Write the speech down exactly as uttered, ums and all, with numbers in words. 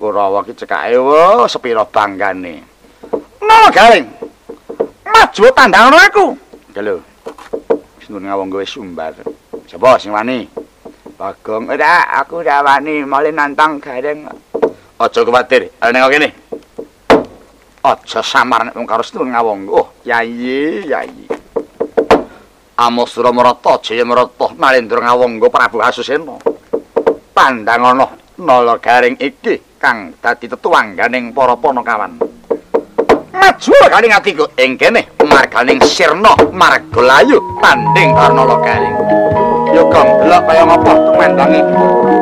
Kurawa ki cekake wo sepira banggane. Nol Garing. Maju tandang aku. Iki lho. Sinten ngawong wis sumbar. Sapa sing wani? Bagong. Ora, aku ora wani male nantang Garing. Aja kuwatir. Ayo ning kene. Aja samar nek wong karo Sinten ngawong. Oh, yayi, yayi. Amasura Marata, Jaya Marata, Narendra ngawong Prabu Asusena. Pandangana Nala Garing iki kang dadi tetuangganing para Panakawan. Maju kaling atiku ing kene marganing sirna margalayu tanding karo Nala Garing. Ya kang delok kaya ngapa tumendangi